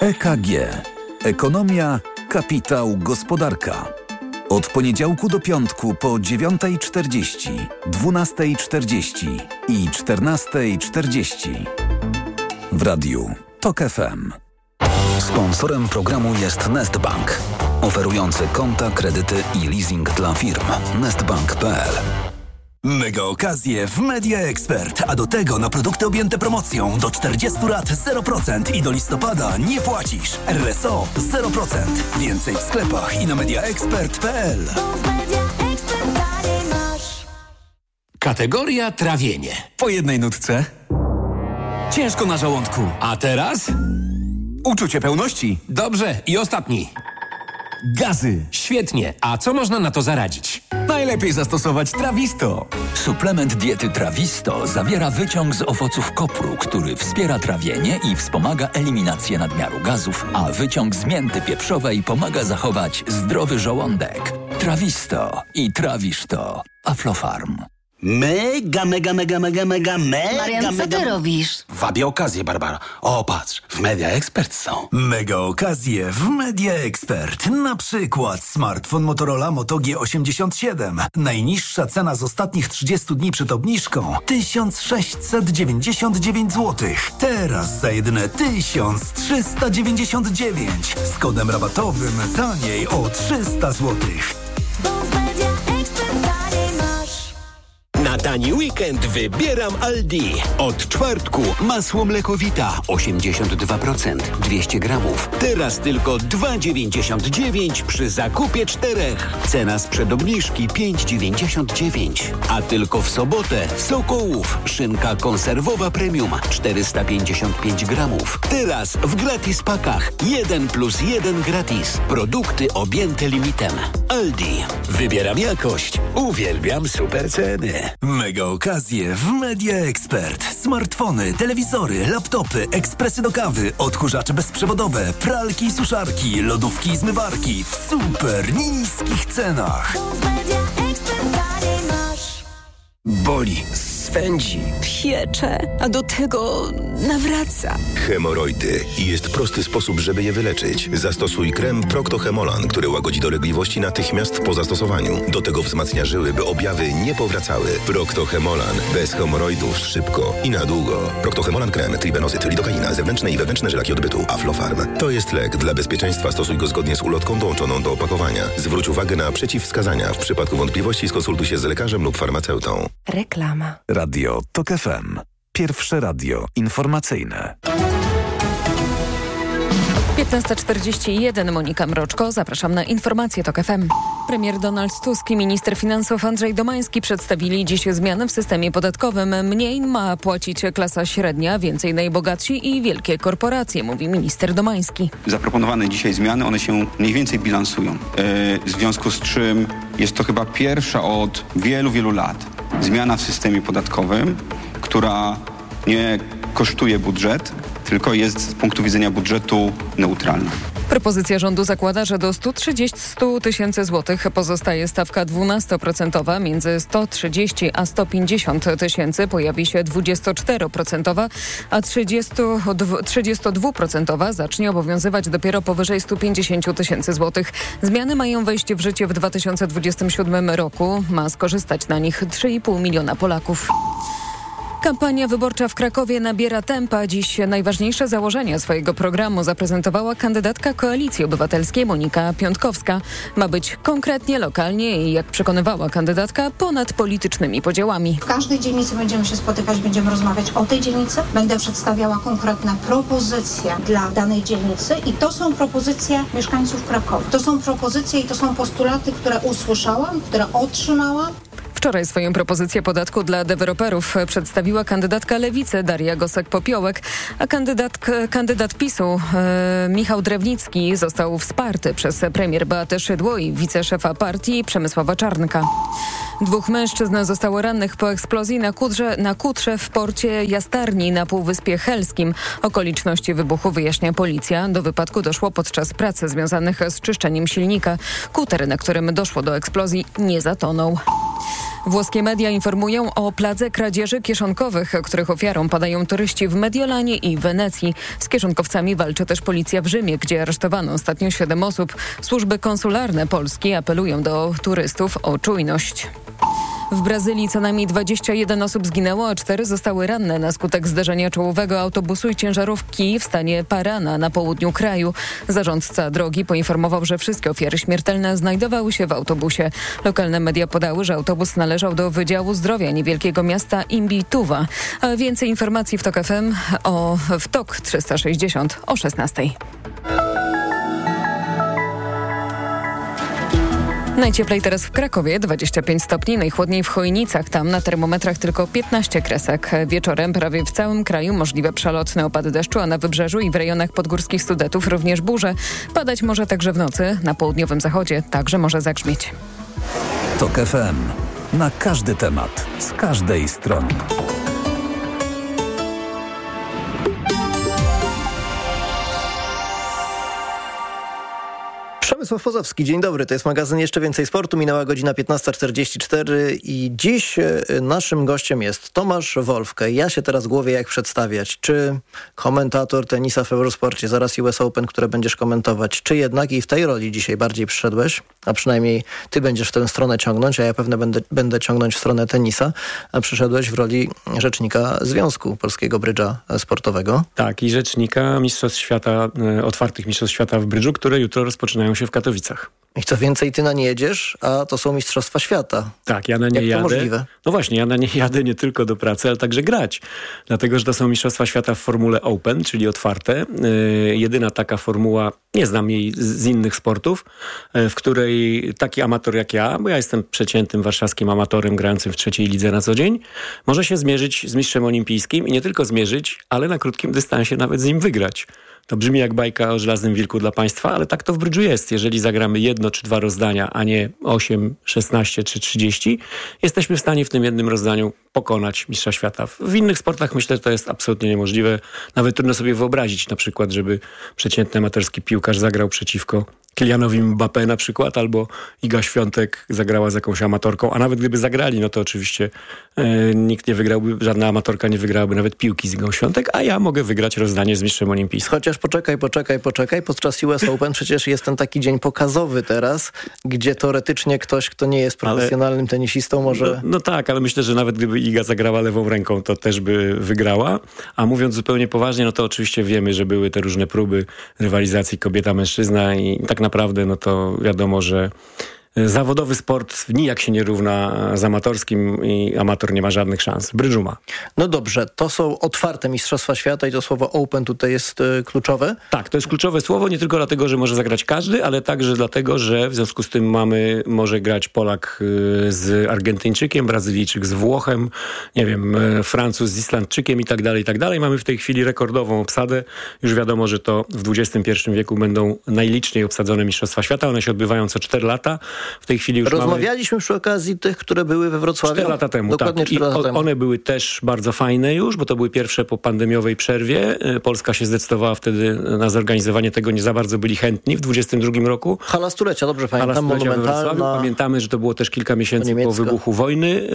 EKG. Ekonomia, kapitał, gospodarka. Od poniedziałku do piątku po 9:40, 12:40 i 14:40. W radiu TOK FM. Sponsorem programu jest Nestbank, oferujący konta, kredyty i leasing dla firm. Nestbank.pl. Mega okazje w Media Expert, a do tego na produkty objęte promocją do 40 lat 0% i do listopada nie płacisz. RSO 0%. Więcej w sklepach i na mediaexpert.pl. Kategoria trawienie. Po jednej nutce. Ciężko na żołądku. A teraz? Uczucie pełności. Dobrze, i ostatni. Gazy. Świetnie, a co można na to zaradzić? Najlepiej zastosować Trawisto. Suplement diety Trawisto zawiera wyciąg z owoców kopru, który wspiera trawienie i wspomaga eliminację nadmiaru gazów, a wyciąg z mięty pieprzowej pomaga zachować zdrowy żołądek. Trawisto i trawisz to. Aflofarm. Mega. Marian, co ty robisz? Wabię okazję, Barbara. O, patrz, w Media Expert są. Mega okazje w Media Expert. Na przykład smartfon Motorola Moto G87. Najniższa cena z ostatnich 30 dni przed obniżką 1699 zł. Teraz za jedyne 1399. Z kodem rabatowym taniej o 300 zł. Na tani weekend wybieram Aldi. Od czwartku masło mlekowita 82%, 200 gramów. Teraz tylko 2,99 przy zakupie 4. Cena sprzed obniżki 5,99. A tylko w sobotę Sokołów szynka konserwowa premium 455 gramów. Teraz w gratis pakach 1+1 gratis. Produkty objęte limitem. Aldi. Wybieram jakość. Uwielbiam super ceny. Mega okazje w Media Expert. Smartfony, telewizory, laptopy, ekspresy do kawy, odkurzacze bezprzewodowe, pralki i suszarki, lodówki i zmywarki w super niskich cenach. Boli, swędzi, piecze, a do tego nawraca. Hemoroidy. I jest prosty sposób, żeby je wyleczyć. Zastosuj krem Procto-Hemolan, który łagodzi dolegliwości natychmiast po zastosowaniu. Do tego wzmacnia żyły, by objawy nie powracały. Procto-Hemolan. Bez hemoroidów szybko i na długo. Procto-Hemolan krem, tribenozyt, lidokaina, zewnętrzne i wewnętrzne żelaki odbytu. Aflofarm. To jest lek. Dla bezpieczeństwa stosuj go zgodnie z ulotką dołączoną do opakowania. Zwróć uwagę na przeciwwskazania. W przypadku wątpliwości skonsultuj się z lekarzem lub farmaceutą. Reklama. Radio TOK FM. Pierwsze radio informacyjne. 15:41. Monika Mroczko. Zapraszam na informacje TOK FM. Premier Donald Tusk i minister finansów Andrzej Domański przedstawili dziś zmiany w systemie podatkowym. Mniej ma płacić klasa średnia, więcej najbogatsi i wielkie korporacje, mówi minister Domański. Zaproponowane dzisiaj zmiany, one się mniej więcej bilansują. W związku z czym jest to chyba pierwsza od wielu lat zmiana w systemie podatkowym, która nie kosztuje budżet, tylko jest z punktu widzenia budżetu neutralna. Propozycja rządu zakłada, że do 130 tysięcy złotych pozostaje stawka 12%, między 130 a 150 tysięcy pojawi się 24%, a 32% zacznie obowiązywać dopiero powyżej 150 tysięcy złotych. Zmiany mają wejść w życie w 2027 roku. Ma skorzystać na nich 3,5 miliona Polaków. Kampania wyborcza w Krakowie nabiera tempa. Dziś najważniejsze założenia swojego programu zaprezentowała kandydatka Koalicji Obywatelskiej Monika Piątkowska. Ma być konkretnie, lokalnie i, jak przekonywała kandydatka, ponad politycznymi podziałami. W każdej dzielnicy będziemy się spotykać, będziemy rozmawiać o tej dzielnicy. Będę przedstawiała konkretne propozycje dla danej dzielnicy i to są propozycje mieszkańców Krakowa. To są propozycje i to są postulaty, które usłyszałam, które otrzymałam. Wczoraj swoją propozycję podatku dla deweloperów przedstawiła kandydatka Lewicy Daria Gosek-Popiołek, a kandydat PiS-u Michał Drewnicki został wsparty przez premier Beatę Szydło i wiceszefa partii Przemysława Czarnka. 2 mężczyzn zostało rannych po eksplozji na kutrze w porcie Jastarni na Półwyspie Helskim. Okoliczności wybuchu wyjaśnia policja. Do wypadku doszło podczas prac związanych z czyszczeniem silnika. Kuter, na którym doszło do eksplozji, nie zatonął. Włoskie media informują o pladze kradzieży kieszonkowych, których ofiarą padają turyści w Mediolanie i Wenecji. Z kieszonkowcami walczy też policja w Rzymie, gdzie aresztowano ostatnio 7 osób. Służby konsularne Polski apelują do turystów o czujność. W Brazylii co najmniej 21 osób zginęło, a 4 zostały ranne na skutek zderzenia czołowego autobusu i ciężarówki w stanie Parana na południu kraju. Zarządca drogi poinformował, że wszystkie ofiary śmiertelne znajdowały się w autobusie. Lokalne media podały, że autobus należał do Wydziału Zdrowia niewielkiego miasta Imbituva. A więcej informacji w TOK FM w TOK 360 o 16:00. Najcieplej teraz w Krakowie, 25 stopni, najchłodniej w Chojnicach, tam na termometrach tylko 15 kresek. Wieczorem prawie w całym kraju możliwe przelotne opady deszczu, a na wybrzeżu i w rejonach podgórskich Sudetów również burze. Padać może także w nocy, na południowym zachodzie także może zagrzmieć. TOK FM. Na każdy temat, z każdej strony. Przemysław Pozowski, dzień dobry. To jest magazyn Jeszcze Więcej Sportu. Minęła godzina 15:44 i dziś naszym gościem jest Tomasz Wolfke. Ja się teraz głowię, jak przedstawiać. Czy komentator tenisa w Eurosporcie, zaraz US Open, które będziesz komentować, czy jednak i w tej roli dzisiaj bardziej przyszedłeś, a przynajmniej ty będziesz w tę stronę ciągnąć, a ja pewnie będę ciągnąć w stronę tenisa, a przyszedłeś w roli rzecznika Związku Polskiego Brydża Sportowego. Tak, i rzecznika Mistrzostw Świata, otwartych Mistrzostw Świata w brydżu, które jutro rozpoczynają się w Katowicach. I co więcej, ty na nie jedziesz, a to są Mistrzostwa Świata. Tak, ja na nie jadę. Jak to możliwe? No właśnie, ja na nie jadę nie tylko do pracy, ale także grać. Dlatego, że to są Mistrzostwa Świata w Formule Open, czyli otwarte. Jedyna taka formuła, nie znam jej z innych sportów, w której taki amator jak ja, bo ja jestem przeciętnym warszawskim amatorem grającym w trzeciej lidze na co dzień, może się zmierzyć z mistrzem olimpijskim i nie tylko zmierzyć, ale na krótkim dystansie nawet z nim wygrać. To brzmi jak bajka o żelaznym wilku dla państwa, ale tak to w brydżu jest. Jeżeli zagramy 1 czy 2 rozdania, a nie 8, 16 czy 30, jesteśmy w stanie w tym jednym rozdaniu pokonać mistrza świata. W innych sportach myślę, że to jest absolutnie niemożliwe. Nawet trudno sobie wyobrazić na przykład, żeby przeciętny amatorski piłkarz zagrał przeciwko Kylianowi Mbappé na przykład, albo Iga Świątek zagrała z jakąś amatorką, a nawet gdyby zagrali, no to oczywiście nikt nie wygrałby, żadna amatorka nie wygrałaby nawet piłki z Igą Świątek, a ja mogę wygrać rozdanie z mistrzem olimpijskim. Chociaż poczekaj, podczas US Open przecież jest ten taki dzień pokazowy teraz, gdzie teoretycznie ktoś, kto nie jest profesjonalnym tenisistą może... No tak, ale myślę, że nawet gdyby Iga zagrała lewą ręką, to też by wygrała, a mówiąc zupełnie poważnie, no to oczywiście wiemy, że były te różne próby rywalizacji kobieta-mężczyzna i tak naprawdę, no to wiadomo, że zawodowy sport nijak się nie równa z amatorskim i amator nie ma żadnych szans. Brydżu ma. No dobrze, to są otwarte Mistrzostwa Świata i to słowo Open tutaj jest kluczowe? Tak, to jest kluczowe słowo, nie tylko dlatego, że może zagrać każdy, ale także dlatego, że w związku z tym może grać Polak z Argentyńczykiem, Brazylijczyk z Włochem, nie wiem, Francuz z Islandczykiem i tak dalej, i tak dalej. Mamy w tej chwili rekordową obsadę. Już wiadomo, że to w XXI wieku będą najliczniej obsadzone Mistrzostwa Świata. One się odbywają co 4 lata. W tej chwili już rozmawialiśmy przy okazji tych, które były we Wrocławiu. 4 lata temu, dokładnie tak. 4 lata temu. One były też bardzo fajne już, bo to były pierwsze po pandemiowej przerwie. Polska się zdecydowała wtedy na zorganizowanie tego, nie za bardzo byli chętni w 22 roku. Hala stulecia, dobrze pamiętam, monumentalna. Pamiętamy, że to było też kilka miesięcy po wybuchu wojny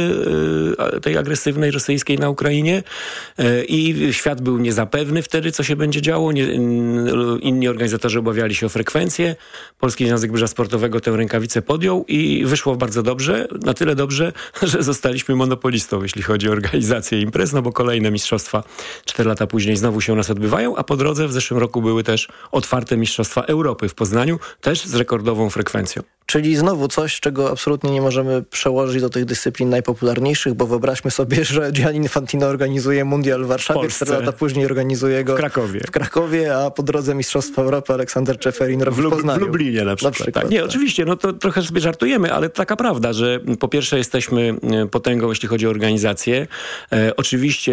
tej agresywnej rosyjskiej na Ukrainie i świat był niezapewny wtedy, co się będzie działo. Inni organizatorzy obawiali się o frekwencję. Polski Związek Brydża Sportowego tę rękawicę podjął i wyszło bardzo dobrze, na tyle dobrze, że zostaliśmy monopolistą, jeśli chodzi o organizację imprez, no bo kolejne mistrzostwa 4 lata później znowu się u nas odbywają, a po drodze w zeszłym roku były też otwarte Mistrzostwa Europy w Poznaniu, też z rekordową frekwencją. Czyli znowu coś, czego absolutnie nie możemy przełożyć do tych dyscyplin najpopularniejszych, bo wyobraźmy sobie, że Gianni Infantino organizuje mundial w Warszawie, 4 lata później organizuje go w Krakowie, a po drodze Mistrzostwa Europy Aleksander Czeferin robi w Poznaniu. W Lublinie na przykład. Tak. Nie, oczywiście, no to trochę sobie żartujemy, ale taka prawda, że po pierwsze jesteśmy potęgą, jeśli chodzi o organizację. Oczywiście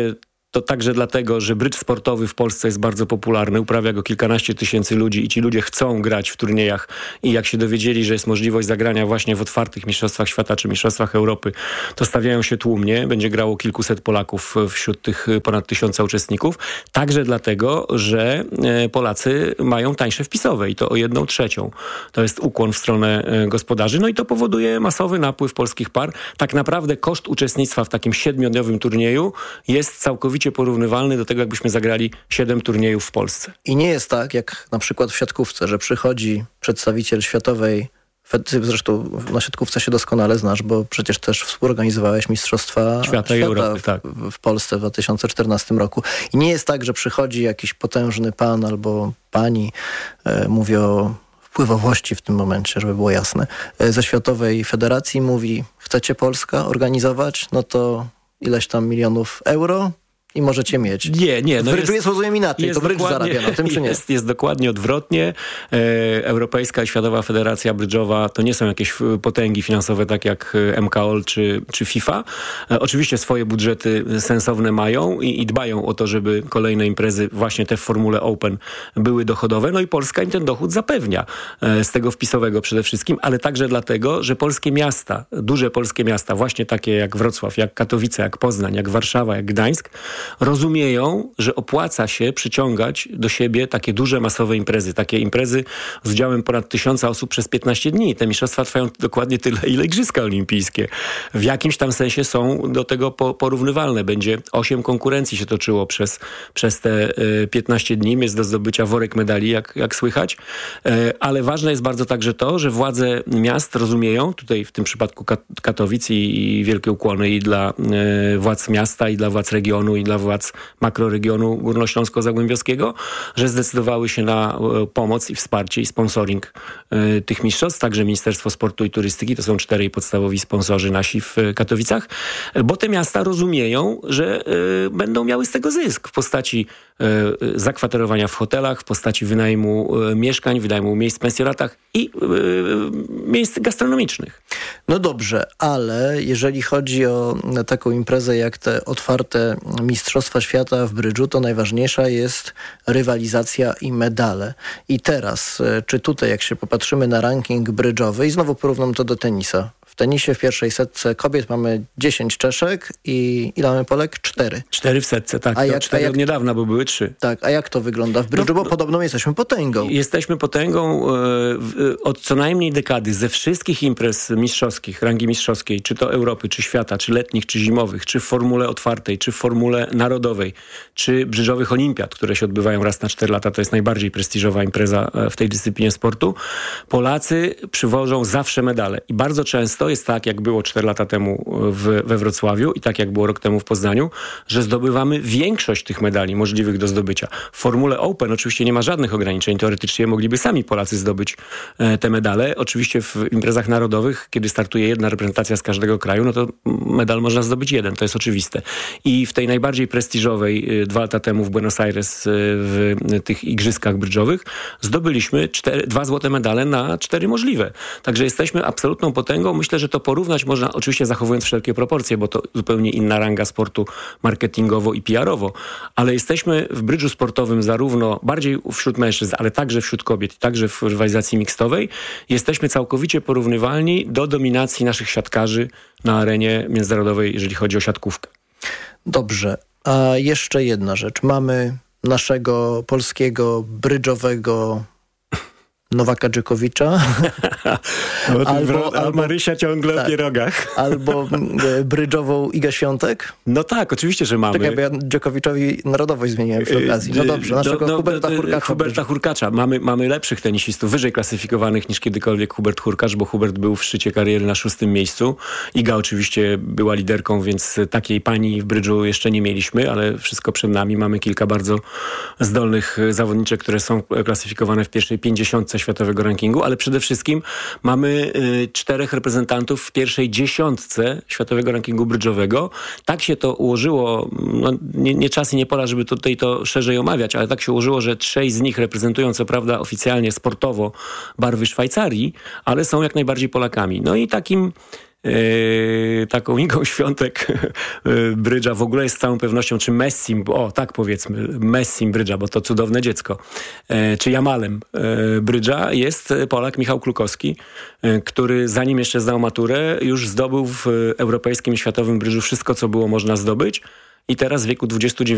to także dlatego, że brydż sportowy w Polsce jest bardzo popularny, uprawia go kilkanaście tysięcy ludzi i ci ludzie chcą grać w turniejach i jak się dowiedzieli, że jest możliwość zagrania właśnie w otwartych mistrzostwach świata czy mistrzostwach Europy, to stawiają się tłumnie. Będzie grało kilkuset Polaków wśród tych ponad 1000 uczestników. Także dlatego, że Polacy mają tańsze wpisowe i to o 1/3. To jest ukłon w stronę gospodarzy. No i to powoduje masowy napływ polskich par. Tak naprawdę koszt uczestnictwa w takim 7-dniowym turnieju jest całkowicie porównywalny do tego, jakbyśmy zagrali 7 turniejów w Polsce. I nie jest tak, jak na przykład w siatkówce, że przychodzi przedstawiciel światowej, zresztą na siatkówce się doskonale znasz, bo przecież też współorganizowałeś Mistrzostwa Świata i Europy, tak. w Polsce w 2014 roku. I nie jest tak, że przychodzi jakiś potężny pan albo pani, mówię o wpływowości w tym momencie, żeby było jasne, ze Światowej Federacji mówi, chcecie Polska organizować, no to ileś tam milionów euro i możecie mieć. Nie. No brydżu jest rozumiem inaczej. To brydż zarabia na tym, czy nie? Jest dokładnie odwrotnie. Europejska i Światowa Federacja Brydżowa to nie są jakieś potęgi finansowe, tak jak MKOL czy FIFA. Oczywiście swoje budżety sensowne mają i dbają o to, żeby kolejne imprezy, właśnie te w formule Open, były dochodowe. No i Polska im ten dochód zapewnia. Z tego wpisowego przede wszystkim, ale także dlatego, że polskie miasta, duże polskie miasta, właśnie takie jak Wrocław, jak Katowice, jak Poznań, jak Warszawa, jak Gdańsk, rozumieją, że opłaca się przyciągać do siebie takie duże, masowe imprezy. Takie imprezy z udziałem ponad 1000 osób przez 15 dni. Te mistrzostwa trwają dokładnie tyle, ile Igrzyska Olimpijskie. W jakimś tam sensie są do tego porównywalne. Będzie 8 konkurencji się toczyło przez te 15 dni. Jest do zdobycia worek medali, jak słychać. Ale ważne jest bardzo także to, że władze miast rozumieją, tutaj w tym przypadku Katowic i wielkie ukłony i dla władz miasta, i dla władz regionu, i dla władz makroregionu Górnośląsko-Zagłębiowskiego, że zdecydowały się na pomoc i wsparcie i sponsoring tych mistrzostw. Także Ministerstwo Sportu i Turystyki, to są 4 podstawowi sponsorzy nasi w Katowicach, bo te miasta rozumieją, że będą miały z tego zysk w postaci zakwaterowania w hotelach, w postaci wynajmu mieszkań, wynajmu miejsc w pensjonatach i miejsc gastronomicznych. No dobrze, ale jeżeli chodzi o taką imprezę jak te otwarte Mistrzostwa Świata w brydżu, to najważniejsza jest rywalizacja i medale. I teraz, czy tutaj jak się popatrzymy na ranking brydżowy i znowu porównam to do tenisa. W tenisie w pierwszej setce kobiet mamy 10 Czeszek i ile mamy Polek? 4. 4 w setce, tak. 4 od niedawna, bo były 3. Tak, a jak to wygląda w brydżu? Bo podobno jesteśmy potęgą. Jesteśmy potęgą od co najmniej dekady. Ze wszystkich imprez mistrzowskich, rangi mistrzowskiej, czy to Europy, czy świata, czy letnich, czy zimowych, czy w formule otwartej, czy w formule narodowej, czy brydżowych olimpiad, które się odbywają raz na 4 lata. To jest najbardziej prestiżowa impreza w tej dyscyplinie sportu. Polacy przywożą zawsze medale. I bardzo często jest tak, jak było 4 lata temu we Wrocławiu i tak jak było rok temu w Poznaniu, że zdobywamy większość tych medali możliwych do zdobycia. W Formule Open oczywiście nie ma żadnych ograniczeń. Teoretycznie mogliby sami Polacy zdobyć te medale. Oczywiście w imprezach narodowych, kiedy startuje jedna reprezentacja z każdego kraju, no to medal można zdobyć jeden. To jest oczywiste. I w tej najbardziej prestiżowej 2 lata temu w Buenos Aires w tych igrzyskach brydżowych zdobyliśmy 2 złote medale na 4 możliwe. Także jesteśmy absolutną potęgą. Myślę, że to porównać można, oczywiście zachowując wszelkie proporcje, bo to zupełnie inna ranga sportu marketingowo i PR-owo, ale jesteśmy w brydżu sportowym zarówno bardziej wśród mężczyzn, ale także wśród kobiet i także w rywalizacji mixtowej. Jesteśmy całkowicie porównywalni do dominacji naszych siatkarzy na arenie międzynarodowej, jeżeli chodzi o siatkówkę. Dobrze, a jeszcze jedna rzecz. Mamy naszego polskiego brydżowego Nowaka Dżokowicza. albo Marysia ciągle o pierogach. Albo brydżową Igę Świątek? No tak, oczywiście, że mamy. Czekaj, bo ja Dżokowiczowi narodowość zmieniłem przy okazji. No dobrze, naszego Huberta Hurkacza. Mamy lepszych tenisistów, wyżej klasyfikowanych niż kiedykolwiek Hubert Hurkacz, bo Hubert był w szczycie kariery na 6. miejscu. Iga oczywiście była liderką, więc takiej pani w brydżu jeszcze nie mieliśmy, ale wszystko przed nami. Mamy kilka bardzo zdolnych zawodniczek, które są klasyfikowane w pierwszej 50 światowego rankingu, ale przede wszystkim mamy 4 reprezentantów w pierwszej 10 światowego rankingu brydżowego. Tak się to ułożyło, no, nie czas i nie pora, żeby tutaj to szerzej omawiać, ale tak się ułożyło, że 3 z nich reprezentują co prawda oficjalnie sportowo barwy Szwajcarii, ale są jak najbardziej Polakami. No i takim taką Igą Świątek brydża w ogóle jest z całą pewnością, czy Messim, tak powiedzmy, Messim brydża, bo to cudowne dziecko, czy Jamalem brydża jest Polak Michał Klukowski, który zanim jeszcze zdał maturę, już zdobył w europejskim i światowym brydżu wszystko, co było można zdobyć i teraz w wieku 29